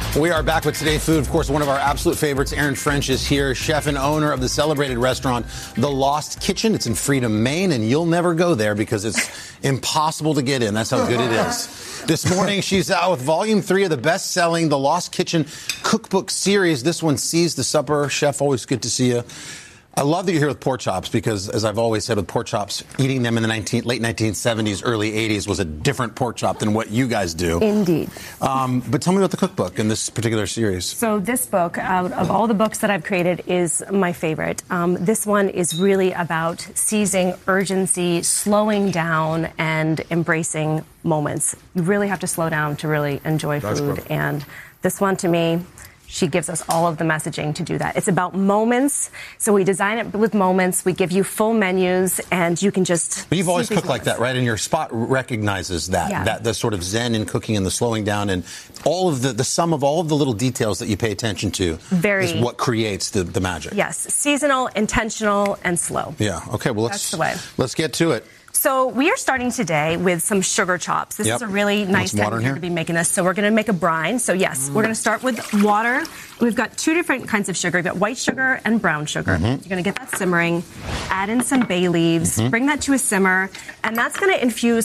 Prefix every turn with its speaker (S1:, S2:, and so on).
S1: We are back with Today Food. Of course, one of our absolute favorites, Aaron French, is here, chef and owner of the celebrated restaurant, The Lost Kitchen. It's in Freedom, Maine, and you'll never go there because it's impossible to get in. That's how good it is. This morning, she's out with Volume 3 of the best-selling The Lost Kitchen cookbook series. This one, Seize the Supper. Chef, always good to see you. I love that you're here with pork chops because, as I've always said with pork chops, eating them in the late 1970s, early 80s was a different pork chop than what you guys do.
S2: Indeed.
S1: But tell me about the cookbook in this particular series.
S2: So this book, out of all the books that I've created, is my favorite. This one is really about seizing urgency, slowing down, and embracing moments. You really have to slow down to really enjoy food. And this one, to me, she gives us all of the messaging to do that. It's about moments, so we design it with moments. We give you full menus, and you can just...
S1: But you've always cooked like that, right? And your spot recognizes that, that the sort of zen in cooking and the slowing down and all of the sum of all of the little details that you pay attention to is what creates the magic.
S2: Yes, seasonal, intentional, and slow.
S1: Yeah, okay, well,
S2: that's the way.
S1: Let's get to it.
S2: So we are starting today with some sugar chops. This is a really nice time of year to be making this. So we're going to make a brine. So yes, we're going to start with water. We've got two different kinds of sugar. We've got white sugar and brown sugar. You're going to get that simmering. Add in some bay leaves. Bring that to a simmer. And that's going to infuse